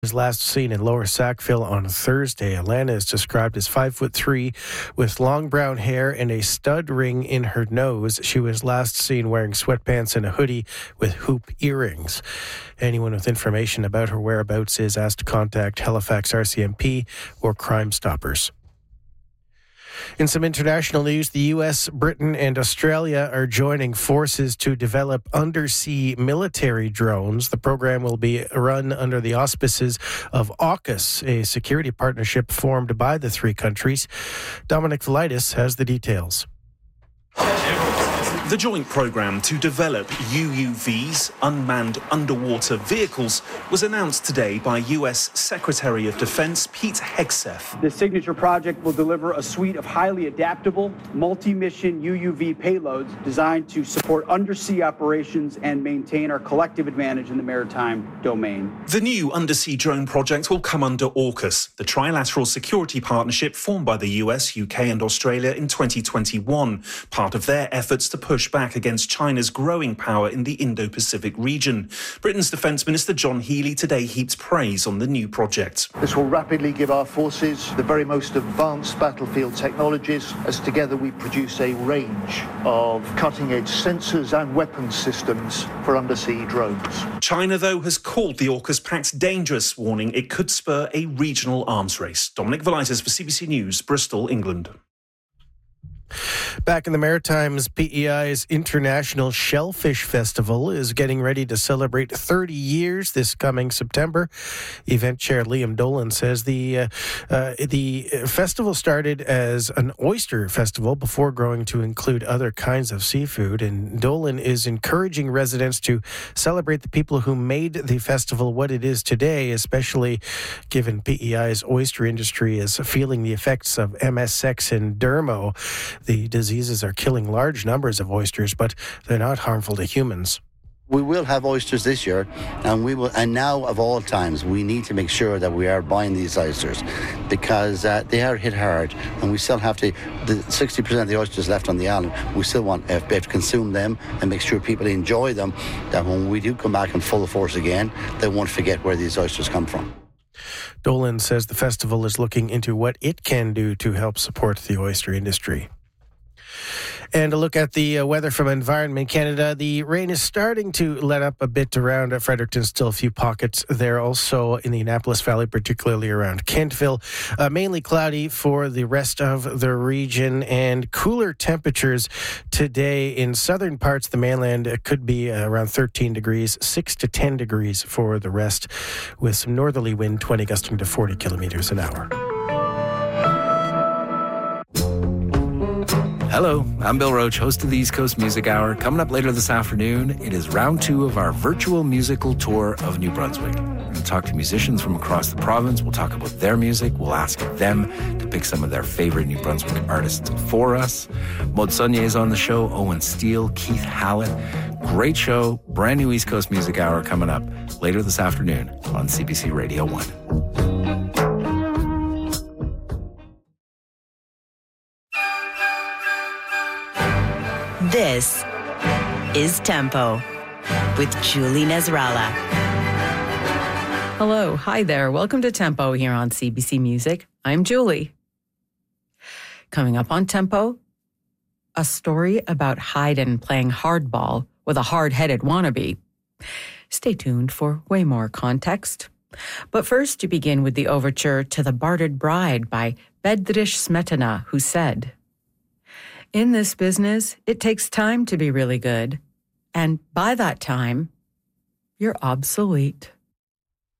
was last seen in Lower Sackville on Thursday. Alana is described as 5'3" with long brown hair and a stud ring in her nose. She was last seen wearing sweatpants and a hoodie with hoop earrings. Anyone with information about her whereabouts is asked to contact Halifax RCMP or Crime Stoppers. In some international news, the U.S., Britain and Australia are joining forces to develop undersea military drones. The program will be run under the auspices of AUKUS, a security partnership formed by the three countries. Dominic Velitis has the details. The joint program to develop UUVs, unmanned underwater vehicles, was announced today by U.S. Secretary of Defense Pete Hegseth. The signature project will deliver a suite of highly adaptable, multi-mission UUV payloads designed to support undersea operations and maintain our collective advantage in the maritime domain. The new undersea drone project will come under AUKUS, the trilateral security partnership formed by the US, UK and Australia in 2021, part of their efforts to push back against China's growing power in the Indo-Pacific region. Britain's Defence Minister John Healey today heaped praise on the new project. This will rapidly give our forces the very most advanced battlefield technologies, as together we produce a range of cutting-edge sensors and weapons systems for undersea drones. China, though, has called the AUKUS pact dangerous, warning it could spur a regional arms race. Dominic Velitis for CBC News, Bristol, England. Back in the Maritimes, PEI's International Shellfish Festival is getting ready to celebrate 30 years this coming September. Event chair Liam Dolan says the festival started as an oyster festival before growing to include other kinds of seafood. And Dolan is encouraging residents to celebrate the people who made the festival what it is today, especially given PEI's oyster industry is feeling the effects of MSX and dermo. The diseases are killing large numbers of oysters, but they're not harmful to humans. We will have oysters this year, and now of all times, we need to make sure that we are buying these oysters because they are hit hard, and we still have to. The 60% of the oysters left on the island, we still want to consume them and make sure people enjoy them. That when we do come back in full force again, they won't forget where these oysters come from. Dolan says the festival is looking into what it can do to help support the oyster industry. And a look at the weather from Environment Canada. The rain is starting to let up a bit around Fredericton. Still a few pockets there. Also in the Annapolis Valley, particularly around Kentville. Mainly cloudy for the rest of the region and cooler temperatures today in southern parts of the mainland. It could be around 13 degrees, 6 to 10 degrees for the rest, with some northerly wind 20 gusting to 40 kilometers an hour. Hello, I'm Bill Roach, host of the East Coast Music Hour. Coming up later this afternoon, it is round 2 of our virtual musical tour of New Brunswick. We're going to talk to musicians from across the province. We'll talk about their music. We'll ask them to pick some of their favorite New Brunswick artists for us. Maud Saunier is on the show, Owen Steele, Keith Hallett. Great show, brand new East Coast Music Hour coming up later this afternoon on CBC Radio 1. This is Tempo with Julie Nasrallah. Hello, hi there. Welcome to Tempo here on CBC Music. I'm Julie. Coming up on Tempo, a story about Haydn playing hardball with a hard-headed wannabe. Stay tuned for way more context. But first, you begin with the overture to The Bartered Bride by Bedřich Smetana, who said, "In this business, it takes time to be really good. And by that time, you're obsolete."